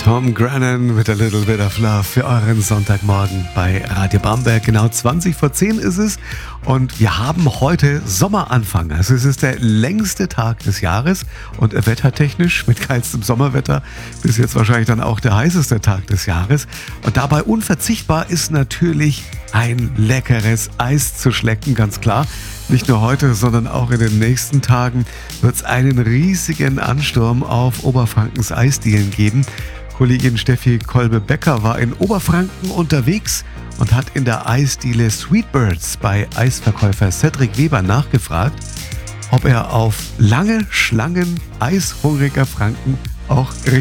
Tom Grennan mit A Little Bit of Love für euren Sonntagmorgen bei Radio Bamberg. Genau 20 vor 10 ist es und wir haben heute Sommeranfang. Also es ist der längste Tag des Jahres und wettertechnisch mit geilstem Sommerwetter bis jetzt wahrscheinlich dann auch der heißeste Tag des Jahres. Und dabei unverzichtbar ist natürlich ein leckeres Eis zu schlecken, ganz klar. Nicht nur heute, sondern auch in den nächsten Tagen wird es einen riesigen Ansturm auf Oberfrankens Eisdielen geben. Kollegin Steffi Kolbe-Becker war in Oberfranken unterwegs und hat in der Eisdiele Sweetbirds bei Eisverkäufer Cedric Weber nachgefragt, ob er auf lange Schlangen eishungriger Franken auch